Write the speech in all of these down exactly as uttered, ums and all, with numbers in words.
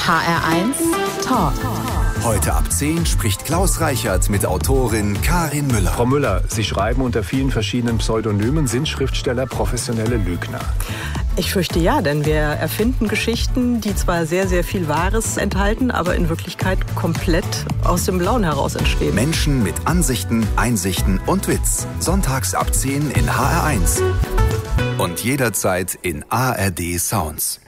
H R eins Talk. Heute ab zehn spricht Klaus Reichert mit Autorin Karin Müller. Frau Müller, Sie schreiben unter vielen verschiedenen Pseudonymen, sind Schriftsteller professionelle Lügner? Ich fürchte ja, denn wir erfinden Geschichten, die zwar sehr, sehr viel Wahres enthalten, aber in Wirklichkeit komplett aus dem Blauen heraus entstehen. Menschen mit Ansichten, Einsichten und Witz. Sonntags ab zehn in H R eins. Und jederzeit in A R D Sounds.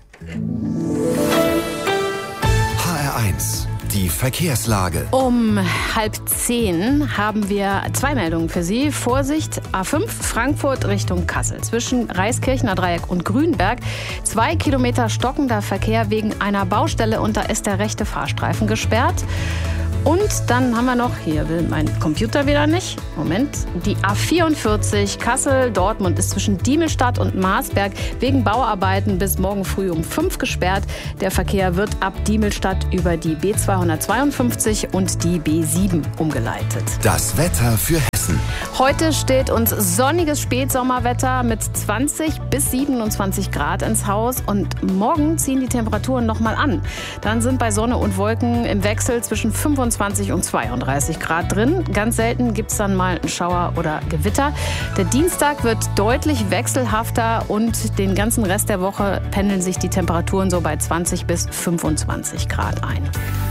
H R eins. Die Verkehrslage. Um halb zehn haben wir zwei Meldungen für Sie. Vorsicht, A fünf Frankfurt Richtung Kassel. Zwischen Reiskirchener Dreieck und Grünberg. Zwei Kilometer stockender Verkehr wegen einer Baustelle und da ist der rechte Fahrstreifen gesperrt. Und dann haben wir noch, hier will mein Computer wieder nicht, Moment, die A vierundvierzig Kassel-Dortmund ist zwischen Diemelstadt und Marsberg wegen Bauarbeiten bis morgen früh um fünf gesperrt. Der Verkehr wird ab Diemelstadt über die B zweihundertzweiundfünfzig und die B sieben umgeleitet. Das Wetter für Hessen. Heute steht uns sonniges Spätsommerwetter mit zwanzig bis siebenundzwanzig Grad ins Haus und morgen ziehen die Temperaturen noch mal an. Dann sind bei Sonne und Wolken im Wechsel zwischen fünfundzwanzig und zweiunddreißig Grad drin. Ganz selten gibt es dann mal einen Schauer oder Gewitter. Der Dienstag wird deutlich wechselhafter und den ganzen Rest der Woche pendeln sich die Temperaturen so bei zwanzig bis fünfundzwanzig Grad ein.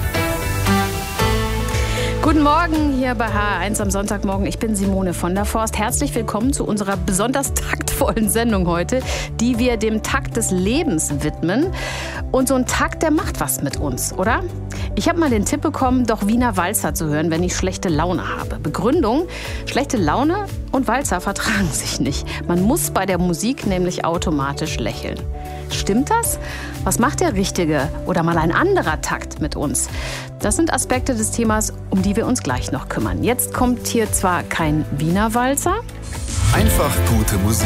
Guten Morgen hier bei H R eins am Sonntagmorgen. Ich bin Simone von der Forst. Herzlich willkommen zu unserer besonders taktvollen Sendung heute, die wir dem Takt des Lebens widmen. Und so ein Takt, der macht was mit uns, oder? Ich habe mal den Tipp bekommen, doch Wiener Walzer zu hören, wenn ich schlechte Laune habe. Begründung: Schlechte Laune und Walzer vertragen sich nicht. Man muss bei der Musik nämlich automatisch lächeln. Stimmt das? Was macht der richtige oder mal ein anderer Takt mit uns? Das sind Aspekte des Themas, um die wir uns gleich noch kümmern. Jetzt kommt hier zwar kein Wiener Walzer, einfach gute Musik.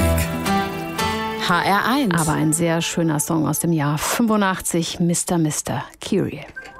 H R eins. Aber ein sehr schöner Song aus dem Jahr fünfundachtzig, Mister Mister Curie.